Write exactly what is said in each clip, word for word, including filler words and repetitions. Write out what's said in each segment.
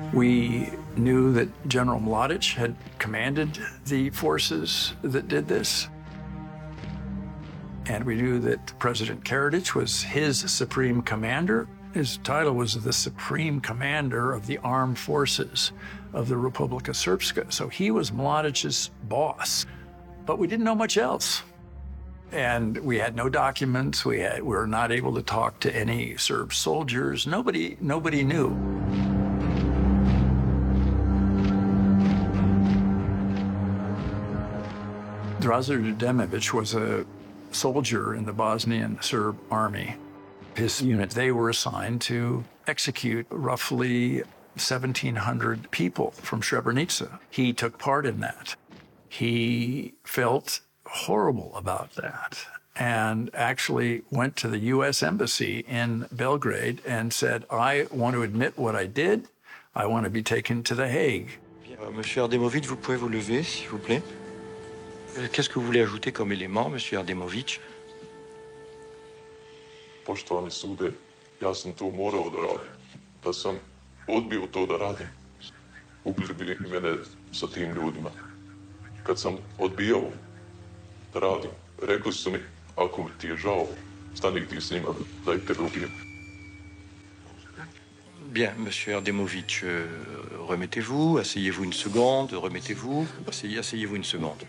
We knew that General Mladic had commanded the forces that did this. And we knew that President Karadzic was his supreme commander. His title was the Supreme Commander of the Armed Forces of the Republika Srpska. So he was Mladic's boss. But we didn't know much else. And we had no documents. We, had, we were not able to talk to any Serb soldiers. Nobody, nobody knew. Draža Demović was a soldier in the Bosnian Serb army. His unit, they were assigned to execute roughly seventeen hundred people from Srebrenica. He took part in that. He felt horrible about that and actually went to the U S Embassy in Belgrade and said, I want to admit what I did. I want to be taken to The Hague. Monsieur Ardemovic, vous pouvez vous lever, s'il vous plaît. Qu'est-ce que vous voulez ajouter comme élément, Monsieur Ardemovic? Poštovani sude, ja sam to morao da radim. Da sam odbio to da radim. Ubili bi mene sa tim ljudima. Kad sam odbijao da radim, rekli su mi, ako mi ti je žao, stani ti s njima, da ih te ubijem. Bien, Monsieur Ardemovic, euh, remettez-vous, asseyez-vous une seconde, remettez-vous, asseyez, asseyez-vous une seconde.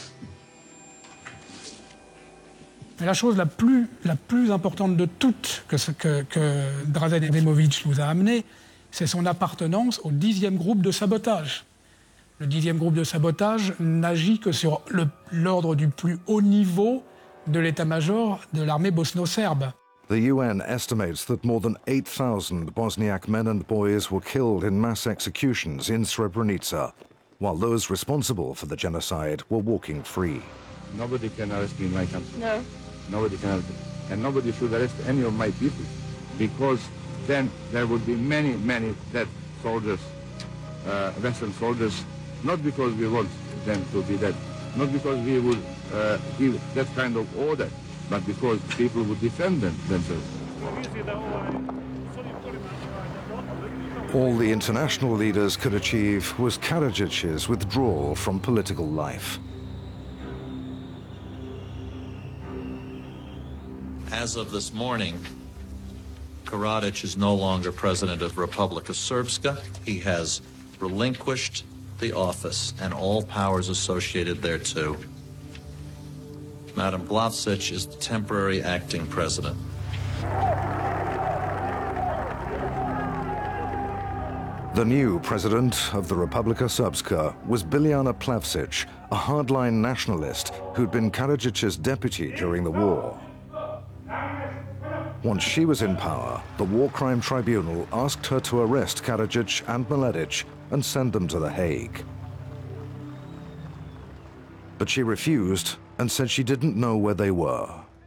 Mais la chose la plus, la plus importante de toutes que, que, que Draža Demović nous a amené, c'est son appartenance au dixième groupe de sabotage. Le dixième groupe de sabotage n'agit que sur l'ordre du plus haut niveau de l'état-major de l'armée bosno-serbe. The U N estimates that more than eight thousand Bosniak men and boys were killed in mass executions in Srebrenica, while those responsible for the genocide were walking free. Nobody can arrest me in my country. No. Nobody can arrest me. And nobody should arrest any of my people, because then there would be many, many dead soldiers, uh, Western soldiers, not because we want them to be dead, not because we would uh, give that kind of order, but because people would defend them, themselves. All the international leaders could achieve was Karadzic's withdrawal from political life. As of this morning, Karadzic is no longer president of Republika Srpska. He has relinquished the office and all powers associated thereto. Madam Vlasic is the temporary acting president. The new president of the Republika Srpska was Biljana Plavsic, a hardline nationalist who'd been Karadzic's deputy during the war. Once she was in power, the War Crime Tribunal asked her to arrest Karadzic and Mladic and send them to The Hague. But she refused and said she didn't know where they were.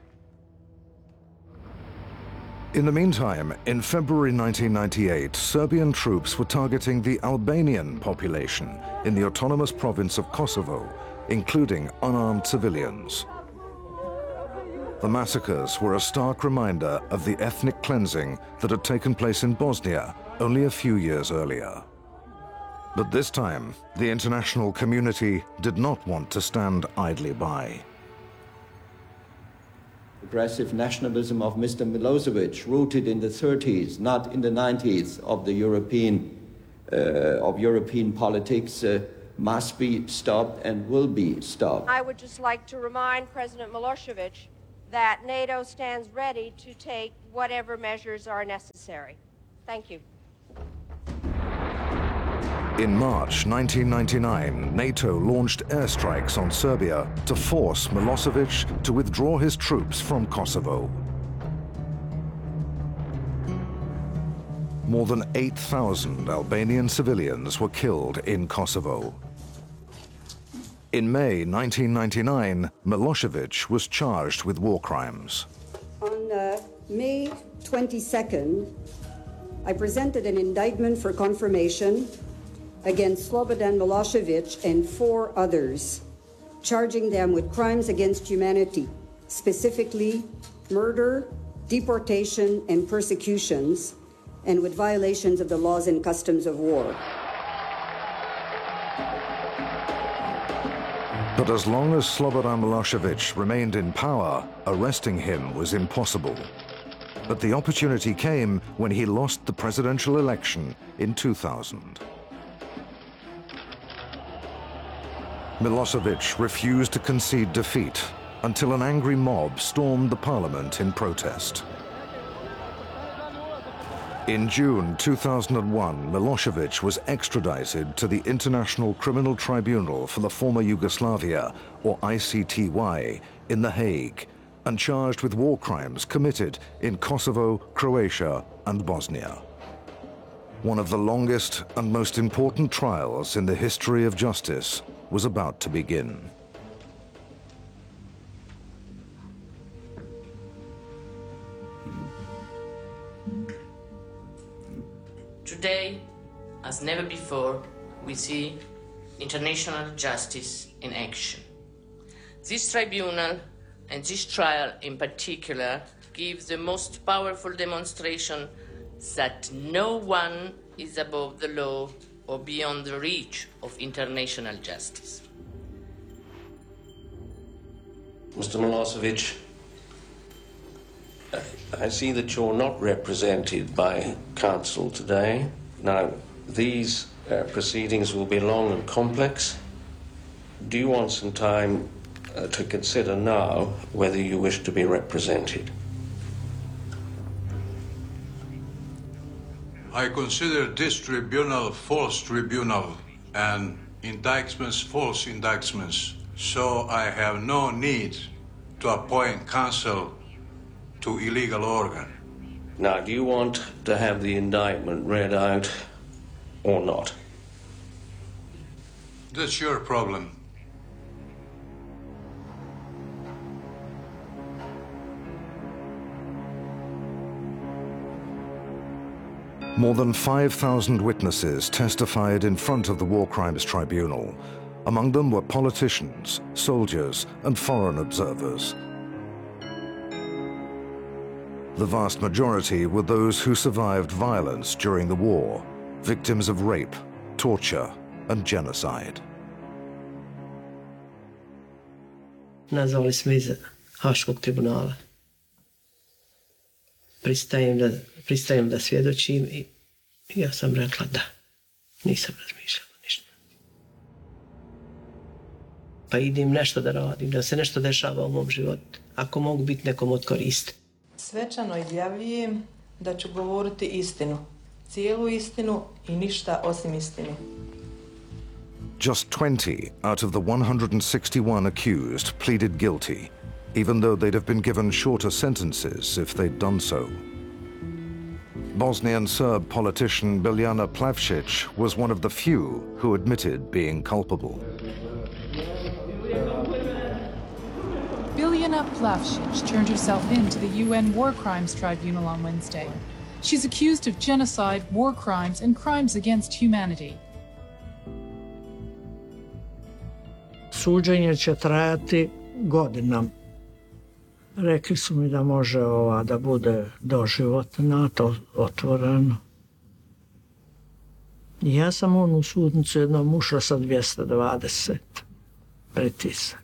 In the meantime, in February nineteen ninety-eight, Serbian troops were targeting the Albanian population in the autonomous province of Kosovo, including unarmed civilians. The massacres were a stark reminder of the ethnic cleansing that had taken place in Bosnia only a few years earlier. But this time, the international community did not want to stand idly by. Aggressive nationalism of Mister Milosevic, rooted in the thirties, not in the nineties, of the European, uh, of European politics, uh, must be stopped and will be stopped. I would just like to remind President Milosevic that NATO stands ready to take whatever measures are necessary. Thank you. In March nineteen ninety-nine, NATO launched airstrikes on Serbia to force Milosevic to withdraw his troops from Kosovo. More than eight thousand Albanian civilians were killed in Kosovo. In May nineteen ninety-nine, Milosevic was charged with war crimes. On uh, May twenty-second, I presented an indictment for confirmation against Slobodan Milosevic and four others, charging them with crimes against humanity, specifically murder, deportation, and persecutions, and with violations of the laws and customs of war. But as long as Slobodan Milosevic remained in power, arresting him was impossible. But the opportunity came when he lost the presidential election in two thousand. Milosevic refused to concede defeat until an angry mob stormed the parliament in protest. In June two thousand one, Milosevic was extradited to the International Criminal Tribunal for the former Yugoslavia, or I C T Y, in The Hague, and charged with war crimes committed in Kosovo, Croatia, and Bosnia. One of the longest and most important trials in the history of justice was about to begin. Today, as never before, we see international justice in action. This tribunal, and this trial in particular, gives the most powerful demonstration that no one is above the law or beyond the reach of international justice. Mister Milosevic, I see that you're not represented by counsel today. Now, these uh, proceedings will be long and complex. Do you want some time uh, to consider now whether you wish to be represented? I consider this tribunal false tribunal and indictments false indictments, so I have no need to appoint counsel to illegal organ. Now, do you want to have the indictment read out or not? That's your problem. More than five thousand witnesses testified in front of the War Crimes Tribunal. Among them were politicians, soldiers, and foreign observers. The vast majority were those who survived violence during the war, victims of rape, torture, and genocide. Nazvali smo iz Haškog tribunala. Pristajem da, pristajem da svjedočim i ja sam rekla da. Nisam razmišljala ništa. Pa idem nešto da radim, da se nešto dešava u mom životu. Ako mogu biti nekom od koristi. Svečano izjavljujem da ću govoriti istinu, cijelu istinu i ništa osim istine. Just twenty out of the one hundred sixty-one accused pleaded guilty, even though they'd have been given shorter sentences if they'd done so. Bosnian Serb politician Biljana Plavšić was one of the few who admitted being culpable. Biljana Plavšić turned herself in to the U N War Crimes Tribunal on Wednesday. She's accused of genocide, war crimes, and crimes against humanity. Suđenje će trajati godinama. Rekli su mi da može ova da bude doživotna, to otvoreno. I ja sam onu sudnicu jednom ušla sa dvjesto dvadeset pritisak.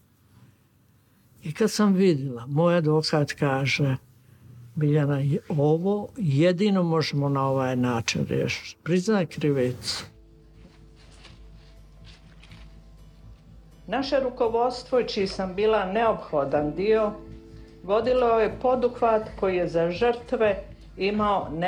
I kad sam vidjela, moj advokat kaže, Biljana, ovo jedino možemo na ovaj način riješiti. Priznaj krivicu. Naše rukovodstvo, čiji sam bila neophodan dio, vodilo je poduhvat koji je za žrtve imao ne